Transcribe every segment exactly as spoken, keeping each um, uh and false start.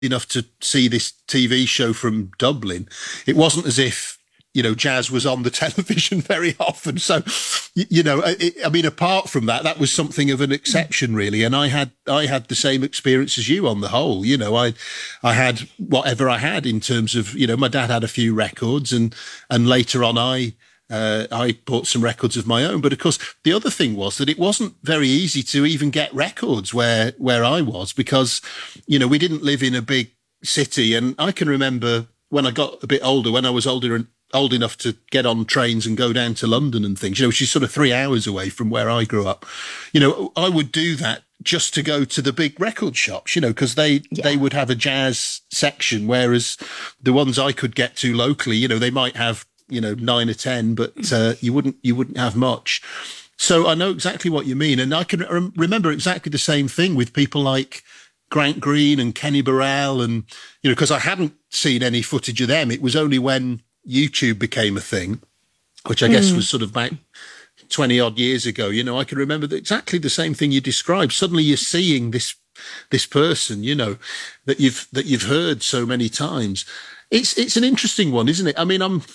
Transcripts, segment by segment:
enough to see this T V show from Dublin, it wasn't as if, you know, jazz was on the television very often. So, you, you know, it, I mean, apart from that, that was something of an exception, really. And I had, I had the same experience as you on the whole. You know, I, I had whatever I had in terms of, you know, my dad had a few records, and and later on, I. Uh, I bought some records of my own. But of course, the other thing was that it wasn't very easy to even get records where where I was, because, you know, we didn't live in a big city. And I can remember when I got a bit older, when I was older and old enough to get on trains and go down to London and things, you know, which is sort of three hours away from where I grew up. You know, I would do that just to go to the big record shops, you know, because they, yeah. they would have a jazz section, whereas the ones I could get to locally, you know, they might have, you know, nine or ten, but uh, you wouldn't you wouldn't have much. So I know exactly what you mean. And I can rem- remember exactly the same thing with people like Grant Green and Kenny Burrell. And, you know, because I hadn't seen any footage of them. It was only when YouTube became a thing, which I mm. guess was sort of about twenty odd years ago. You know, I can remember the, exactly the same thing you described. Suddenly you're seeing this this person, you know, that you've that you've heard so many times. It's it's an interesting one, isn't it? I mean, I'm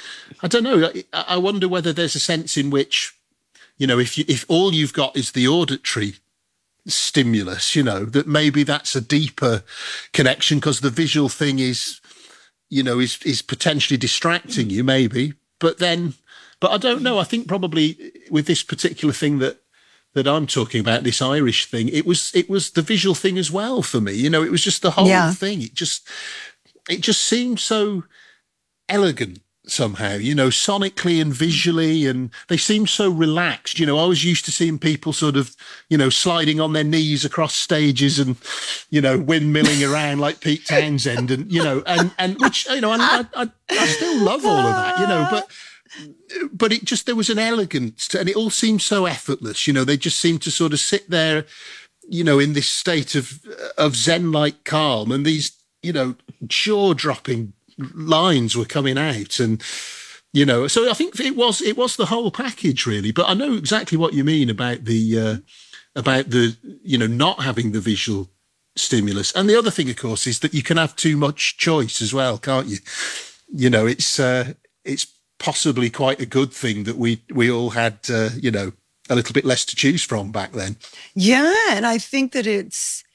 I don't know. I, I wonder whether there's a sense in which, you know, if you, if all you've got is the auditory stimulus, you know, that maybe that's a deeper connection, because the visual thing is, you know, is is potentially distracting you, maybe. But then, but I don't know. I think probably with this particular thing that that I'm talking about, this Irish thing, it was it was the visual thing as well for me. You know, it was just the whole yeah. thing. It just it just seemed so elegant somehow, you know, sonically and visually, and they seem so relaxed. You know, I was used to seeing people sort of, you know, sliding on their knees across stages and, you know, windmilling around like Pete Townsend, and, you know, and, and which, you know, I, I, I still love all of that, you know, but, but it just, there was an elegance to, and it all seemed so effortless, you know, they just seemed to sort of sit there, you know, in this state of, of Zen-like calm, and these, you know, jaw-dropping lines were coming out, and, you know, so I think it was it was the whole package, really. But I know exactly what you mean about the uh, about the, you know, not having the visual stimulus. And the other thing, of course, is that you can have too much choice as well, can't you? You know, it's uh, it's possibly quite a good thing that we we all had, uh, you know, a little bit less to choose from back then. Yeah, and I think that it's,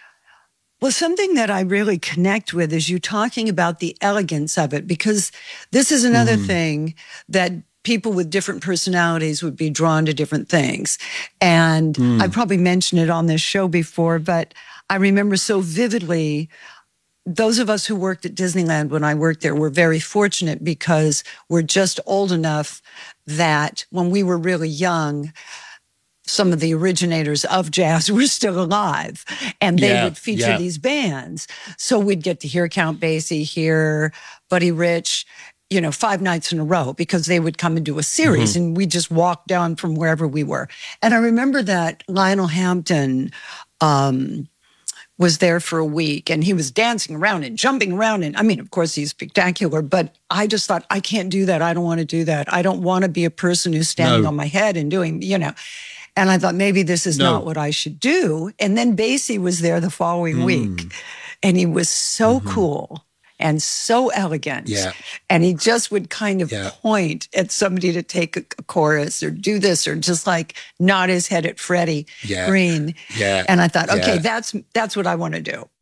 well, something that I really connect with is you talking about the elegance of it, because this is another mm. thing that people with different personalities would be drawn to different things. And mm. I probably mentioned it on this show before, but I remember so vividly, those of us who worked at Disneyland when I worked there were very fortunate, because we're just old enough that when we were really young, some of the originators of jazz were still alive, and they yeah, would feature yeah. these bands. So we'd get to hear Count Basie, hear Buddy Rich, you know, five nights in a row, because they would come and do a series mm-hmm. and we just walk down from wherever we were. And I remember that Lionel Hampton um, was there for a week, and he was dancing around and jumping around. And I mean, of course, he's spectacular, but I just thought, I can't do that. I don't want to do that. I don't want to be a person who's standing no. on my head and doing, you know. And I thought, maybe this is no. not what I should do. And then Basie was there the following mm. week, and he was so mm-hmm. cool and so elegant. Yeah. And he just would kind of yeah. point at somebody to take a, a chorus or do this, or just like nod his head at Freddie yeah. Green. Yeah. And I thought, okay, yeah. that's that's what I want to do.